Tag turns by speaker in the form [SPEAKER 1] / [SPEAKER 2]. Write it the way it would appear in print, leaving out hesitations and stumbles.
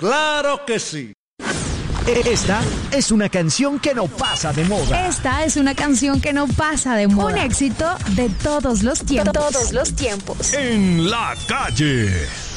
[SPEAKER 1] ¡Claro que sí!
[SPEAKER 2] Esta es una canción que no pasa de moda.
[SPEAKER 3] Esta es una canción que no pasa de moda. Un éxito de todos los tiempos.
[SPEAKER 2] En la calle.